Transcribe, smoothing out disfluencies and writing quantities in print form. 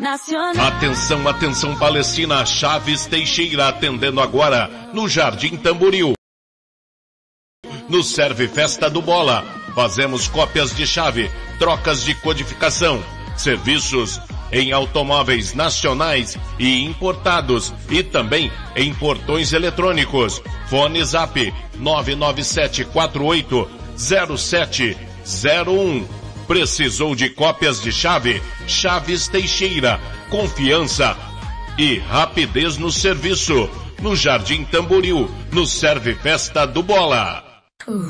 nacional. Atenção, atenção Palestina, Chaves Teixeira atendendo agora no Jardim Tamboril. No Serve Festa do Bola, fazemos cópias de chave, trocas de codificação, serviços em automóveis nacionais e importados e também em portões eletrônicos. Fone Zap 997480701. Precisou de cópias de chave? Chaves Teixeira. Confiança e rapidez no serviço. No Jardim Tamboril, no Serve Festa do Bola.